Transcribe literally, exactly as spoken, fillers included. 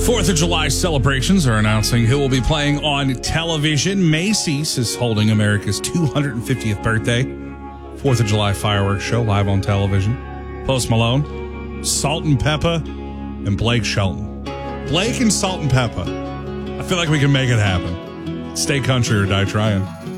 Fourth of July celebrations are announcing who will be playing on television. Macy's is holding America's two hundred fiftieth birthday. Fourth of July fireworks show live on television. Post Malone, Salt and Peppa, and Blake Shelton. Blake and Salt and Peppa. I feel like we can make it happen. Stay country or die trying.